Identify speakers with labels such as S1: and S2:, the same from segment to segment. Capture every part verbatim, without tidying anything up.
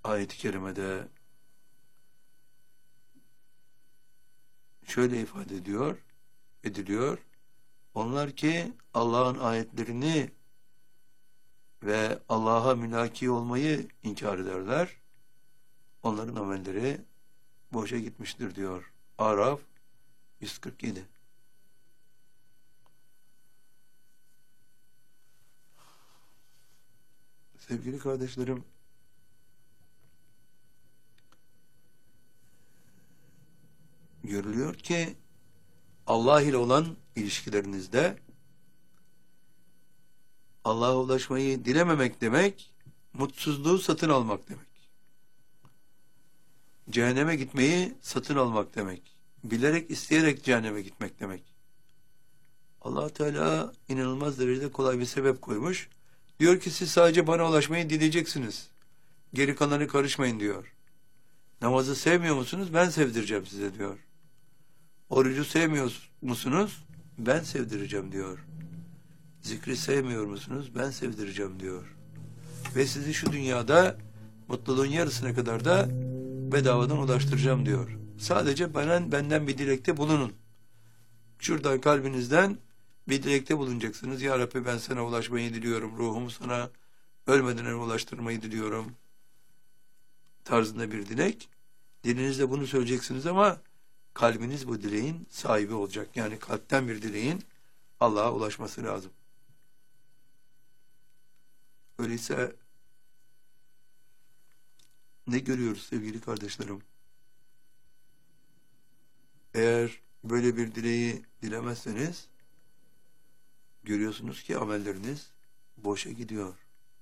S1: ayet-i kerimede şöyle ifade ediyor, ediliyor. Onlar ki Allah'ın ayetlerini ve Allah'a mülaki olmayı inkar ederler. Onların amelleri boşa gitmiştir diyor. Araf yüz kırk yedi. Sevgili kardeşlerim, görülüyor ki Allah ile olan ilişkilerinizde Allah'a ulaşmayı dilememek demek, mutsuzluğu satın almak demek. Cehenneme gitmeyi satın almak demek. Bilerek, isteyerek cehenneme gitmek demek. Allah Teala inanılmaz derecede kolay bir sebep koymuş. Diyor ki siz sadece bana ulaşmayı dileyeceksiniz. Geri kalanı karışmayın diyor. Namazı sevmiyor musunuz? Ben sevdireceğim size diyor. Orucu sevmiyor musunuz? Ben sevdireceğim diyor. Zikri sevmiyor musunuz? Ben sevdireceğim diyor. Ve sizi şu dünyada mutluluğun yarısına kadar da bedavadan ulaştıracağım diyor. Sadece benden, benden bir dilekte bulunun. Şuradan kalbinizden bir dilekte bulunacaksınız. Ya Rabbi ben sana ulaşmayı diliyorum. Ruhumu sana ölmeden önce ulaştırmayı diliyorum. Tarzında bir dilek. Dilinizle bunu söyleyeceksiniz ama kalbiniz bu dileğin sahibi olacak. Yani kalpten bir dileğin Allah'a ulaşması lazım. Öyleyse ne görüyoruz sevgili kardeşlerim? Eğer böyle bir dileği dilemezseniz görüyorsunuz ki amelleriniz boşa gidiyor.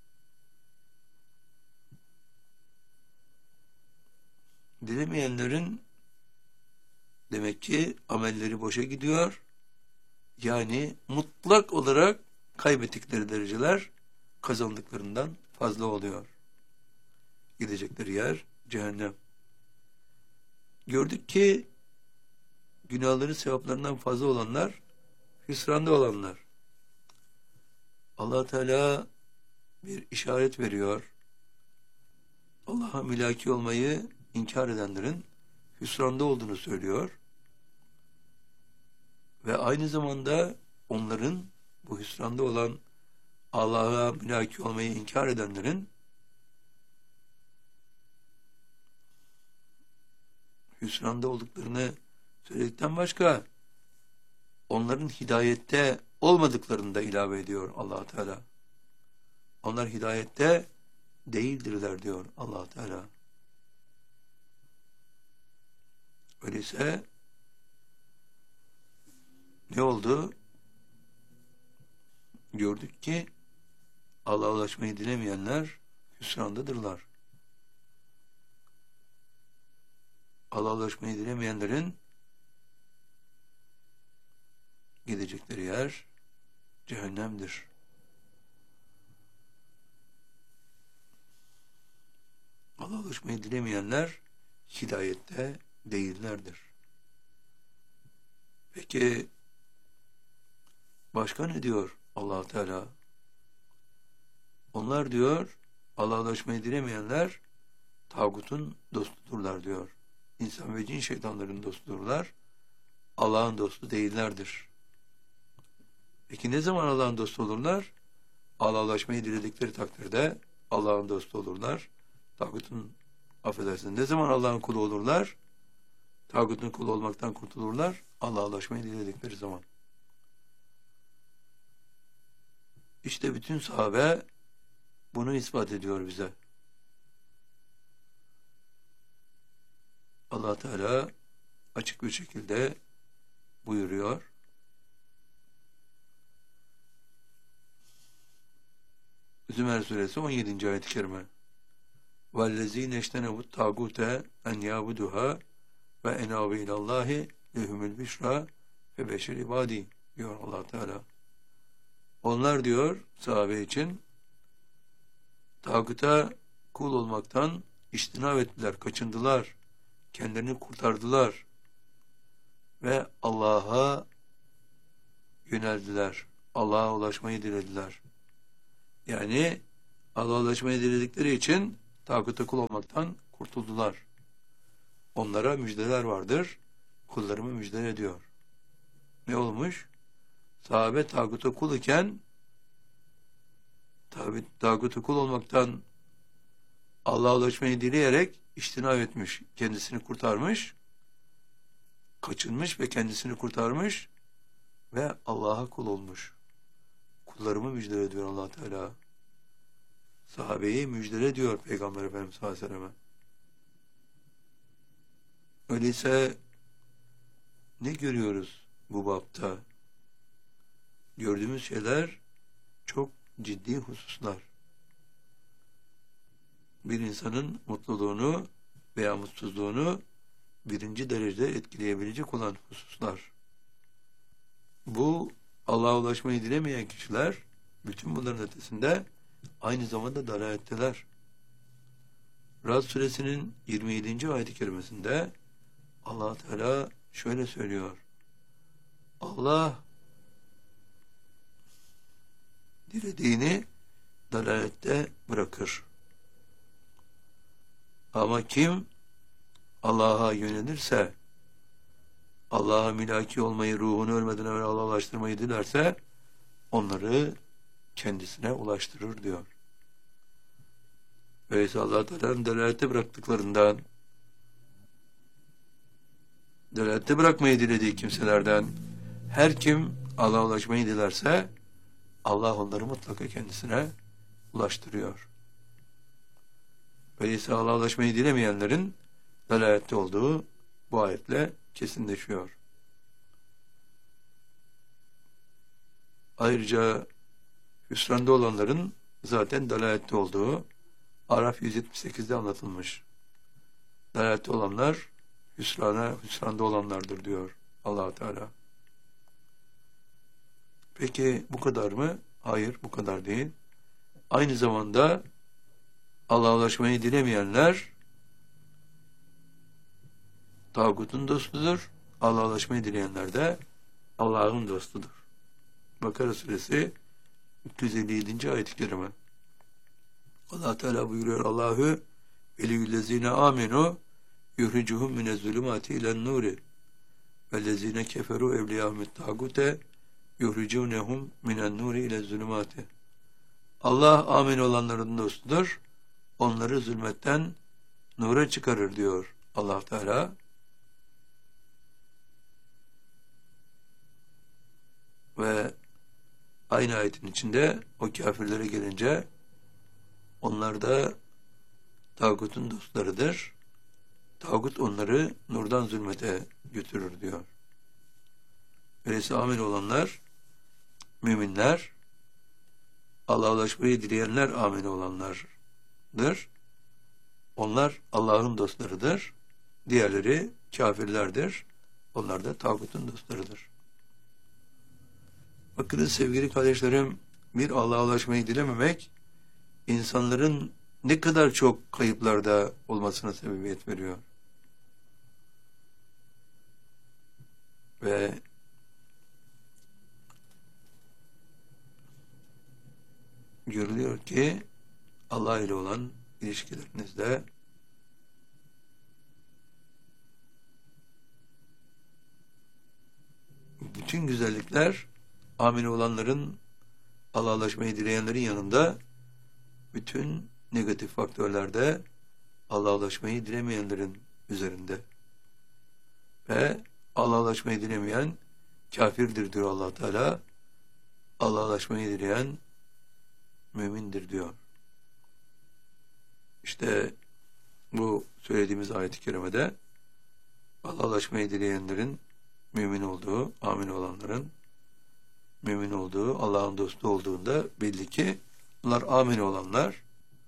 S1: Dilemeyenlerin demek ki amelleri boşa gidiyor. Yani mutlak olarak kaybettikleri dereceler kazandıklarından fazla oluyor. Gidecekleri yer cehennem. Gördük ki günahları sevaplarından fazla olanlar hüsranda olanlar. Allah Teala bir işaret veriyor. Allah'a mülaki olmayı inkar edenlerin hüsranda olduğunu söylüyor. Ve aynı zamanda onların bu hüsranda olan Allah'a mülaki olmayı inkar edenlerin hüsranda olduklarını söyledikten başka onların hidayette olmadıklarını da ilave ediyor Allah Teala. Onlar hidayette değildirler diyor Allah Teala. Öyleyse ne oldu? Gördük ki Allah'a ulaşmayı dilemeyenler hüsrandadırlar. Allah'a ulaşmayı dilemeyenlerin gidecekleri yer cehennemdir. Allah'a ulaşmayı dilemeyenler hidayette değillerdir. Peki başka ne diyor Allah Teala? Onlar diyor Allah'a ulaşmayı dilemeyenler tağutun dostudurlar diyor. İnsan ve cin şeytanların dostudurlar. Allah'ın dostu değillerdir. Peki ne zaman Allah'ın dostu olurlar? Allah'a ulaşmayı diledikleri takdirde Allah'ın dostu olurlar. Tağutun, affedersin, ne zaman Allah'ın kulu olurlar? Tağutun kulu olmaktan kurtulurlar. Allah'a ulaşmayı diledikleri zaman. İşte bütün sahabe bunu ispat ediyor bize. Allah Teala açık bir şekilde buyuruyor. Zümer suresi on yedinci ayet-i kerime. وَالَّذ۪ينَ اَشْتَنَبُ التَّاغُوتَ اَنْ يَعْبُدُهَا وَاَنَابِ اِلَى اللّٰهِ لَهُمُ الْبِشْرَى فَبَشِرْ ibâdî diyor Allah Teala. Onlar diyor sahabe için tağuta kul olmaktan iştinab ettiler, kaçındılar, kendilerini kurtardılar ve Allah'a yöneldiler. Allah'a ulaşmayı dilediler. Yani Allah'a ulaşmayı diledikleri için tağuta kul olmaktan kurtuldular. Onlara müjdeler vardır. Kullarımı müjdele ediyor. Ne olmuş? Sahabe tağuta kul iken tabi tağuta kul olmaktan Allah'a ulaşmayı dileyerek iştinab etmiş. Kendisini kurtarmış. Kaçınmış ve kendisini kurtarmış ve Allah'a kul olmuş. Kullarımı müjdele ediyor Allah Teala. Sahabeyi müjdele diyor Peygamber Efendimiz sallallahu aleyhi ve sellem. Öyleyse ne görüyoruz bu bapta? Gördüğümüz şeyler çok ciddi hususlar. Bir insanın mutluluğunu veya mutsuzluğunu birinci derecede etkileyebilecek olan hususlar. Bu Allah'a ulaşmayı dilemeyen kişiler bütün bunların ötesinde aynı zamanda dalaletteler. Rad suresinin yirmi yedinci ayet-i kerimesinde Allah Teala şöyle söylüyor. Allah dilediğini dalalette bırakır. Ama kim Allah'a yönelirse, Allah'a mülaki olmayı, ruhunu ölmeden evvel Allah'a ulaştırmayı dilerse, onları kendisine ulaştırır diyor. Öyleyse Allah Teala'nın dalalette bıraktıklarından, dalalette bırakmayı dilediği kimselerden, her kim Allah'a ulaşmayı dilerse, Allah onları mutlaka kendisine ulaştırıyor. Öyleyse Allah'a ulaşmayı dilemeyenlerin dalalette olduğu bu ayetle kesinleşiyor. Ayrıca hüsranda olanların zaten dalalette olduğu Araf yüz yetmiş sekizde anlatılmış. Dalalette olanlar hüsrana, hüsranda olanlardır diyor Allah Teala. Peki bu kadar mı? Hayır, bu kadar değil. Aynı zamanda Allah'a ulaşmayı dilemeyenler tağutun dostudur. Allah'a ulaşmayı dileyenler de Allah'ın dostudur. Bakara suresi üç yüz elli yedinci ayet-i kerime. Allah Teala buyuruyor: Allahu veliyüllezine amenu yuhricuhum minezzulumati ilen nuri vellezine keferu evliyahumut tağute yuhricunehum minen nuri ilezzulumati. Allah amin olanların dostudur. Onları zulmetten nura çıkarır diyor Allah Teala. Ve aynı ayetin içinde o kafirlere gelince onlar da tağutun dostlarıdır. Tağut onları nurdan zulmete götürür diyor. Öyleyse amin olanlar müminler, Allah'a ulaşmayı dileyenler amin olanlardır. Onlar Allah'ın dostlarıdır. Diğerleri kafirlerdir. Onlar da tağutun dostlarıdır. Bakınız sevgili kardeşlerim, bir Allah'a ulaşmayı dilememek insanların ne kadar çok kayıplarda olmasına sebebiyet veriyor. Ve görülüyor ki Allah ile olan ilişkilerinizde bütün güzellikler amin olanların, Allah'a ulaşmayı dileyenlerin yanında bütün negatif faktörlerde Allah'a ulaşmayı dilemeyenlerin üzerinde. Ve Allah'a ulaşmayı dilemeyen kafirdir diyor Allah Teala. Allah'a ulaşmayı dileyen mümindir diyor. İşte bu söylediğimiz ayet-i kerimede Allah'a ulaşmayı dileyenlerin mümin olduğu, amin olanların mümin olduğu, Allah'ın dostu olduğunda belli ki bunlar amin olanlar,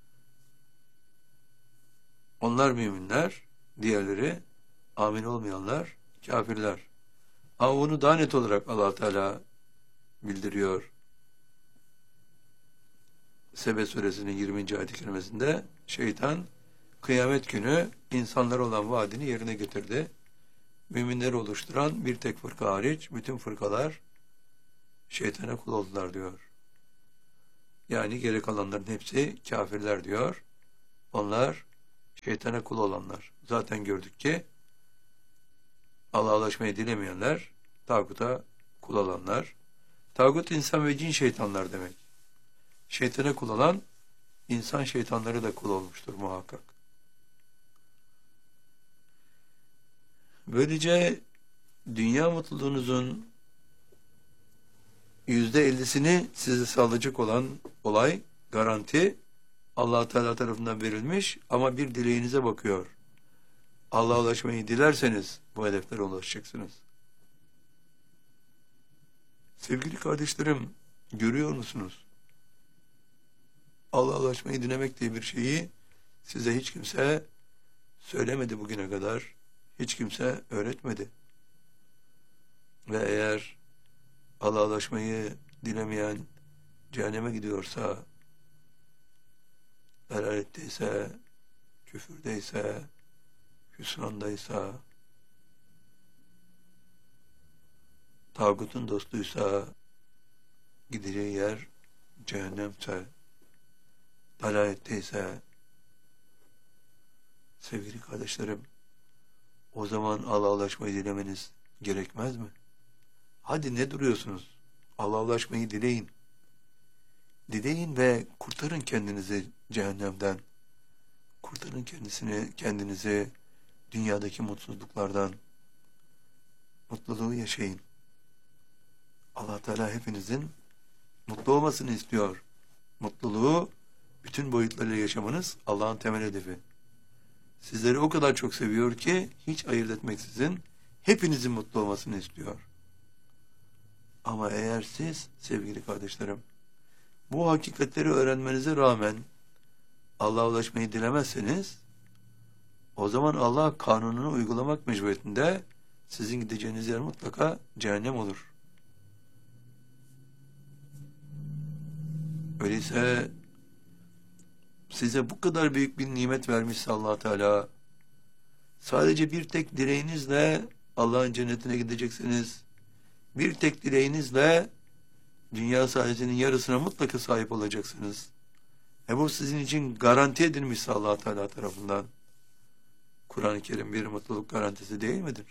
S1: onlar müminler, diğerleri amin olmayanlar kafirler. Ama bunu daha net olarak Allah Teala bildiriyor. Sebe suresinin yirminci ayet-i kerimesinde şeytan kıyamet günü insanlar olan vaadini yerine getirdi. Müminleri oluşturan bir tek fırka hariç bütün fırkalar şeytana kul oldular diyor. Yani geri kalanların hepsi kafirler diyor. Onlar şeytana kul olanlar. Zaten gördük ki Allah'a ulaşmayı dilemeyenler tağuta kul olanlar. Tağut insan ve cin şeytanlar demek. Şeytana kul olan insan şeytanları da kul olmuştur muhakkak. Böylece dünya mutluluğunuzun yüzde ellisini size sağlayacak olan olay, garanti Allah Teala tarafından verilmiş ama bir dileğinize bakıyor. Allah'a ulaşmayı dilerseniz bu hedeflere ulaşacaksınız. Sevgili kardeşlerim, görüyor musunuz? Allah'a ulaşmayı dilemek diye bir şeyi size hiç kimse söylemedi bugüne kadar. Hiç kimse öğretmedi. Ve eğer Allah'a ulaşmayı dilemeyen cehenneme gidiyorsa, dalaletteyse, küfürdeyse, hüsrandaysa, tağutun dostuysa, gideceği yer cehennemse, dalaletteyse, sevgili kardeşlerim, o zaman Allah'a ulaşmayı dilemeniz gerekmez mi? Hadi ne duruyorsunuz? Allah'a ulaşmayı dileyin. Dileyin ve kurtarın kendinizi cehennemden. Kurtarın kendisini, kendinizi dünyadaki mutsuzluklardan. Mutluluğu yaşayın. Allah Teala hepinizin mutlu olmasını istiyor. Mutluluğu bütün boyutlarıyla yaşamanız Allah'ın temel hedefi. Sizleri o kadar çok seviyor ki hiç ayırt etmeksizin hepinizin mutlu olmasını istiyor. Ama eğer siz sevgili kardeşlerim bu hakikatleri öğrenmenize rağmen Allah'a ulaşmayı dilemezseniz o zaman Allah kanununu uygulamak mecburiyetinde sizin gideceğiniz yer mutlaka cehennem olur. Öyleyse size bu kadar büyük bir nimet vermişse Allah Teala sadece bir tek dileğinizle Allah'ın cennetine gideceksiniz. Bir tek dileğinizle dünya sahibinin yarısına mutlaka sahip olacaksınız. E bu sizin için garanti edilmişse Allah Teala tarafından. Kur'an-ı Kerim bir mutluluk garantisi değil midir?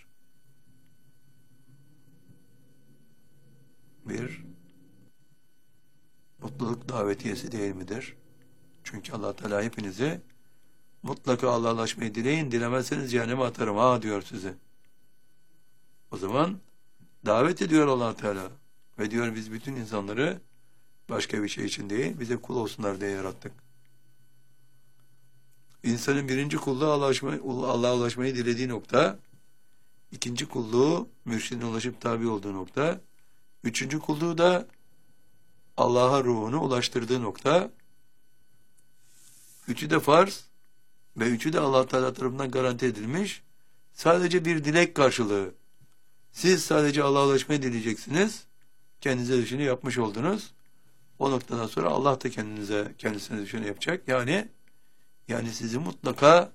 S1: Bir mutluluk davetiyesi değil midir? Çünkü Allah Teala hepinizi mutlaka Allah'a ulaşmayı dileyin, dilemezseniz cehenneme atarım ha diyor size. O zaman davet ediyor Allah Teala ve diyor biz bütün insanları başka bir şey için değil, bize kul olsunlar diye yarattık. İnsanın birinci kulluğu Allah'a ulaşmayı, Allah'a ulaşmayı dilediği nokta, ikinci kulluğu mürşidine ulaşıp tabi olduğu nokta, üçüncü kulluğu da Allah'a ruhunu ulaştırdığı nokta. Üçü de farz ve üçü de Allah Teala tarafından garanti edilmiş. Sadece bir dilek karşılığı. Siz sadece Allah'a ulaşmayı dileyeceksiniz. Kendinize düşeni yapmış oldunuz. O noktadan sonra Allah da kendinize, kendisine düşeni yapacak. Yani yani sizi mutlaka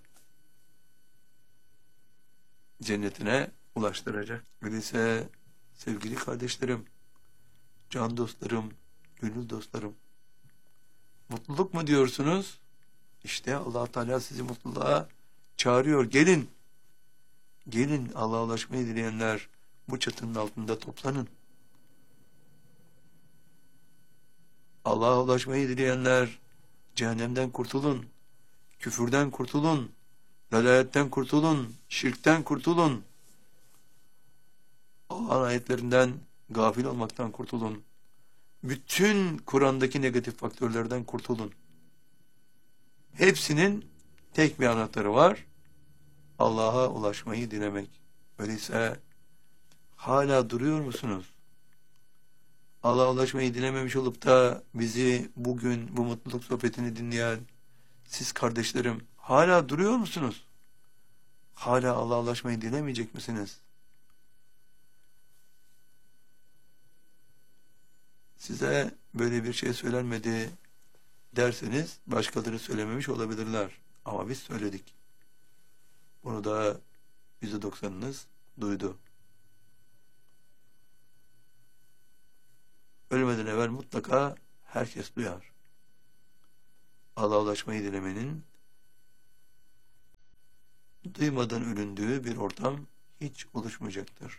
S1: cennetine ulaştıracak. Öyleyse sevgili kardeşlerim, can dostlarım, gönül dostlarım, mutluluk mu diyorsunuz? İşte Allah Teala sizi mutluluğa çağırıyor. Gelin. Gelin Allah'a ulaşmayı dileyenler bu çatının altında toplanın. Allah'a ulaşmayı dileyenler cehennemden kurtulun. Küfürden kurtulun. Dalaletten kurtulun. Şirkten kurtulun. Allah'ın ayetlerinden gafil olmaktan kurtulun. Bütün Kur'an'daki negatif faktörlerden kurtulun. Hepsinin tek bir anahtarı var. Allah'a ulaşmayı dilemek. Öyleyse hala duruyor musunuz? Allah'a ulaşmayı dilememiş olup da bizi bugün bu mutluluk sohbetini dinleyen siz kardeşlerim hala duruyor musunuz? Hala Allah'a ulaşmayı dilemeyecek misiniz? Size böyle bir şey söylenmedi derseniz başkaları söylememiş olabilirler. Ama biz söyledik. Bunu da yüzde doksanınız duydu. Ölmeden evvel mutlaka herkes duyar. Allah'a ulaşmayı dilemenin duymadan övündüğü bir ortam hiç oluşmayacaktır.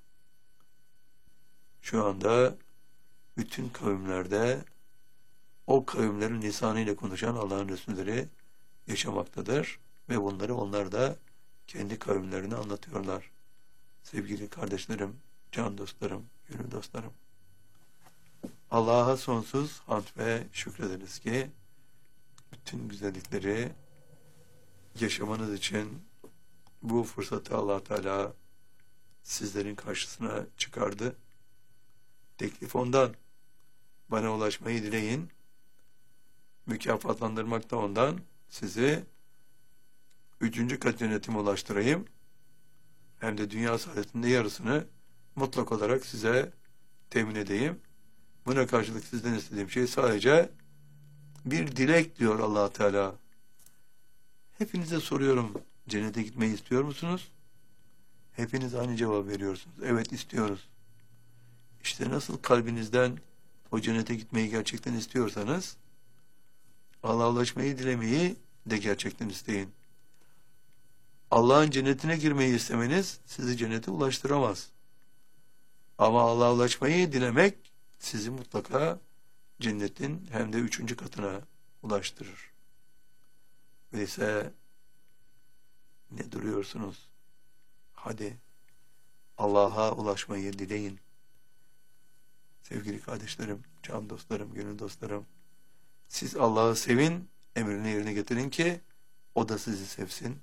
S1: Şu anda bütün kavimlerde o kavimlerin lisanıyla konuşan Allah'ın Resulleri yaşamaktadır ve bunları onlar da kendi kavimlerine anlatıyorlar. Sevgili kardeşlerim, can dostlarım, gönül dostlarım. Allah'a sonsuz hamd ve şükrederiz ki bütün güzellikleri yaşamanız için bu fırsatı Allah Teala sizlerin karşısına çıkardı. Teklif ondan. Bana ulaşmayı dileyin. Mükafatlandırmak da ondan. Sizi üçüncü kat cennetime ulaştırayım. Hem de dünya saadetinde yarısını mutlak olarak size temin edeyim. Buna karşılık sizden istediğim şey sadece bir dilek diyor Allah Teala. Hepinize soruyorum. Cennete gitmeyi istiyor musunuz? Hepiniz aynı cevap veriyorsunuz. Evet, istiyoruz. İşte nasıl kalbinizden o cennete gitmeyi gerçekten istiyorsanız Allah'a ulaşmayı dilemeyi de gerçekten isteyin. Allah'ın cennetine girmeyi istemeniz sizi cennete ulaştıramaz. Ama Allah'a ulaşmayı dilemek sizi mutlaka cennetin hem de üçüncü katına ulaştırır. Öyleyse ne duruyorsunuz? Hadi Allah'a ulaşmayı dileyin. Sevgili kardeşlerim, can dostlarım, gönül dostlarım, siz Allah'ı sevin, emrini yerine getirin ki o da sizi sevsin.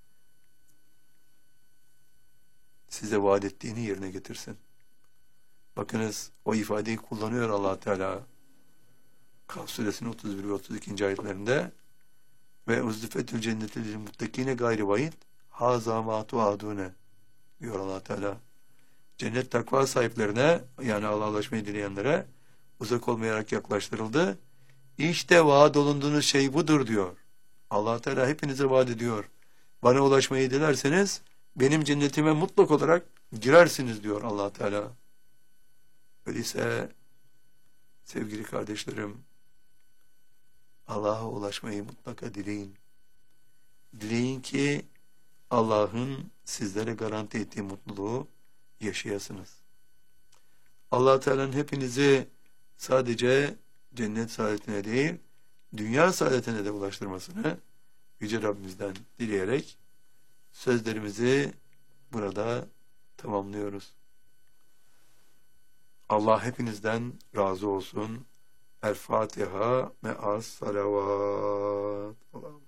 S1: Size vaat ettiğini yerine getirsin. Bakınız, o ifadeyi kullanıyor Allah Teala. Kaf suresinin otuz bir ve otuz ikinci ayetlerinde ve uzdifetül cenneti lil muttakine gayri vaid haza ma tuadune diyor Allah Teala. Cennet takva sahiplerine, yani Allah'a ulaşmayı dileyenlere uzak olmayarak yaklaştırıldı. İşte vaat olunduğunuz şey budur diyor. Allah Teala hepinize vaat ediyor. Bana ulaşmayı dilerseniz benim cennetime mutlak olarak girersiniz diyor Allah Teala. Öyleyse sevgili kardeşlerim, Allah'a ulaşmayı mutlaka dileyin. Dileyin ki Allah'ın sizlere garanti ettiği mutluluğu yaşayasınız. Allah Teala'nın hepinizi sadece cennet saadetine değil, dünya saadetine de ulaştırmasını Yüce Rabbimizden dileyerek sözlerimizi burada tamamlıyoruz. Allah hepinizden razı olsun. El Fatiha me'as salavat.